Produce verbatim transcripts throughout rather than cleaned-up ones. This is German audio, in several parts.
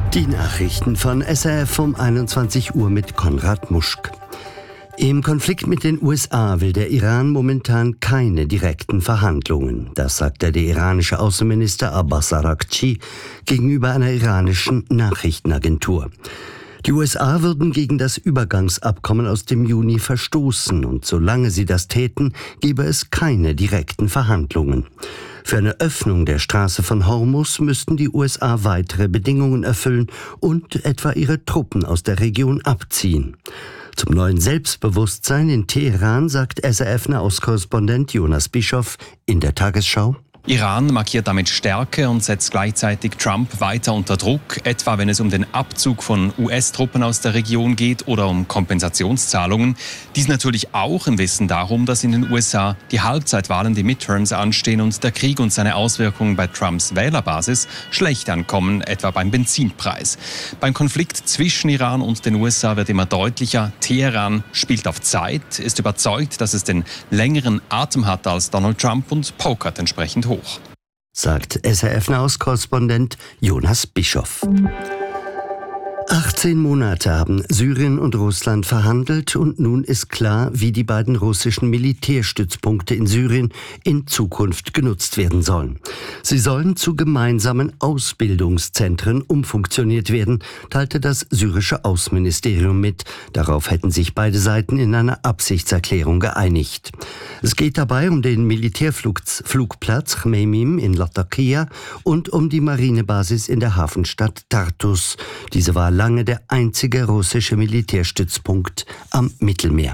Die Nachrichten von S R F um einundzwanzig Uhr mit Konrad Muschk. Im Konflikt mit den U S A will der Iran momentan keine direkten Verhandlungen. Das sagte der iranische Außenminister Abbas Araghchi gegenüber einer iranischen Nachrichtenagentur. Die U S A würden gegen das Übergangsabkommen aus dem Juni verstoßen und solange sie das täten, gebe es keine direkten Verhandlungen. Für eine Öffnung der Straße von Hormuz müssten die U S A weitere Bedingungen erfüllen und etwa ihre Truppen aus der Region abziehen. Zum neuen Selbstbewusstsein in Teheran sagt S R F-Nahostkorrespondent Jonas Bischoff in der Tagesschau: Iran markiert damit Stärke und setzt gleichzeitig Trump weiter unter Druck, etwa wenn es um den Abzug von U S-Truppen aus der Region geht oder um Kompensationszahlungen. Dies natürlich auch im Wissen darum, dass in den U S A die Halbzeitwahlen, die Midterms anstehen und der Krieg und seine Auswirkungen bei Trumps Wählerbasis schlecht ankommen, etwa beim Benzinpreis. Beim Konflikt zwischen Iran und den U S A wird immer deutlicher, Teheran spielt auf Zeit, ist überzeugt, dass es den längeren Atem hat als Donald Trump und pokert entsprechend hoch. Sagt S R F-Nahostkorrespondent Jonas Bischoff. achtzehn Monate haben Syrien und Russland verhandelt und nun ist klar, wie die beiden russischen Militärstützpunkte in Syrien in Zukunft genutzt werden sollen. Sie sollen zu gemeinsamen Ausbildungszentren umfunktioniert werden, teilte das syrische Außenministerium mit. Darauf hätten sich beide Seiten in einer Absichtserklärung geeinigt. Es geht dabei um den Militärflugplatz Chmeimim in Latakia und um die Marinebasis in der Hafenstadt Tartus. Diese war lange der einzige russische Militärstützpunkt am Mittelmeer.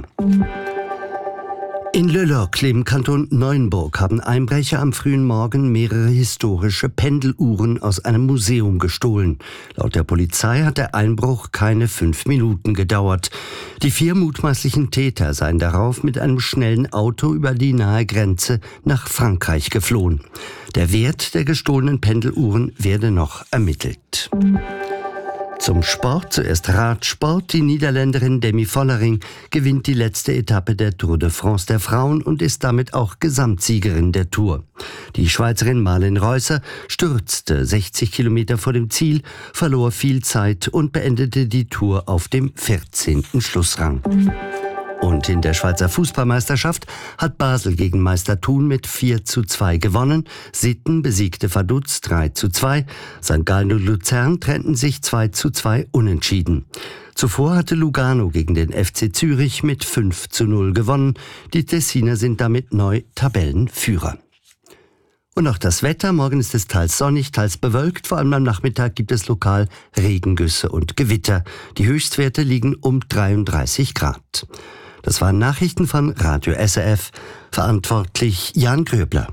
In Le Locle im Kanton Neuenburg haben Einbrecher am frühen Morgen mehrere historische Pendeluhren aus einem Museum gestohlen. Laut der Polizei hat der Einbruch keine fünf Minuten gedauert. Die vier mutmaßlichen Täter seien darauf mit einem schnellen Auto über die nahe Grenze nach Frankreich geflohen. Der Wert der gestohlenen Pendeluhren werde noch ermittelt. Zum Sport, zuerst Radsport. Die Niederländerin Demi Vollering gewinnt die letzte Etappe der Tour de France der Frauen und ist damit auch Gesamtsiegerin der Tour. Die Schweizerin Marlen Reusser stürzte sechzig Kilometer vor dem Ziel, verlor viel Zeit und beendete die Tour auf dem vierzehnten Schlussrang. Und in der Schweizer Fußballmeisterschaft hat Basel gegen Meister Thun mit vier zu zwei gewonnen. Sitten besiegte Vaduz drei zu zwei. Sankt Gallen und Luzern trennten sich zwei zu zwei unentschieden. Zuvor hatte Lugano gegen den F C Zürich mit fünf zu null gewonnen. Die Tessiner sind damit neu Tabellenführer. Und auch das Wetter. Morgen ist es teils sonnig, teils bewölkt. Vor allem am Nachmittag gibt es lokal Regengüsse und Gewitter. Die Höchstwerte liegen um dreiunddreißig Grad. Das waren Nachrichten von Radio S R F. Verantwortlich Jan Gröbler.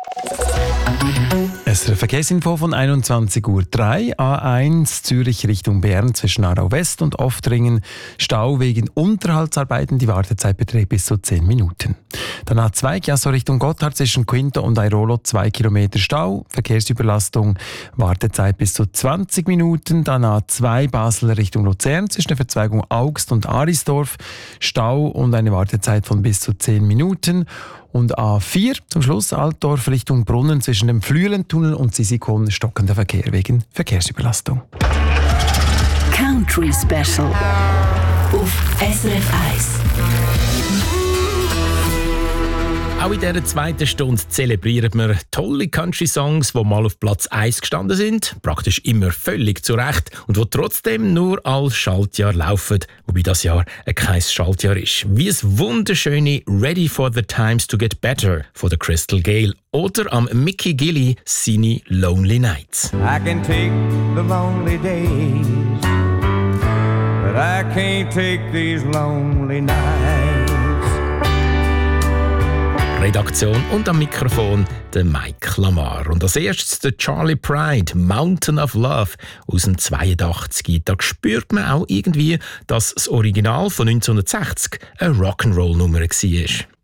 S R F-Verkehrsinfo von einundzwanzig Uhr drei. A eins Zürich Richtung Bern zwischen Aarau West und Oftringen. Stau wegen Unterhaltsarbeiten. Die Wartezeit beträgt bis zu zehn Minuten. Dann A zwei Chiasso Richtung Gotthard zwischen Quinto und Airolo zwei Kilometer Stau. Verkehrsüberlastung. Wartezeit bis zu zwanzig Minuten. Dann A zwei Basel Richtung Luzern zwischen der Verzweigung Augst und Arisdorf. Stau und eine Wartezeit von bis zu zehn Minuten. Und A vier zum Schluss Altdorf Richtung Brunnen zwischen dem Flüelentunnel und Sisikon stockender Verkehr wegen Verkehrsüberlastung. Country Special auf S R F eins. Auch in dieser zweiten Stunde zelebrieren wir tolle Country-Songs, die mal auf Platz eins gestanden sind, praktisch immer völlig zu Recht, und die trotzdem nur als Schaltjahr laufen, wobei das Jahr kein Schaltjahr ist. Wie das wunderschöne Ready for the Times to Get Better von der Crystal Gayle oder am Mickey Gilley seine Lonely Nights. I can take the lonely days, but I can't take these lonely nights. Redaktion und am Mikrofon der Mike Lamar. Und als erstes der Charlie Pride, Mountain of Love aus dem zweiundachtzig. Da spürt man auch irgendwie, dass das Original von neunzehnhundertsechzig eine Rock'n'Roll-Nummer war.